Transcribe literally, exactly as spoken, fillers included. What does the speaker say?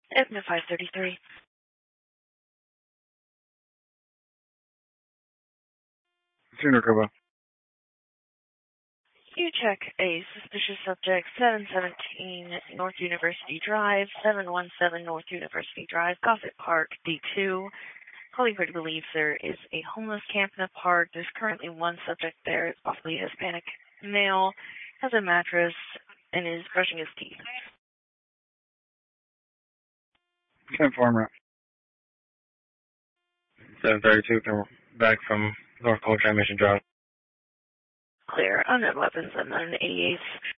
Aetna five thirty-three. Sooner, Kobo. You check a suspicious subject, seven seventeen North University Drive, seven one seven North University Drive, Gossip Park, D two. Hollywood believes there is a homeless camp in the park. There's currently one subject there. It's possibly a Hispanic male, has a mattress, and is brushing his teeth. ten four, route. seven thirty-two, come back from North Coltrane Mission Drive. Clear. Unknown weapons, unknown eighty-eight.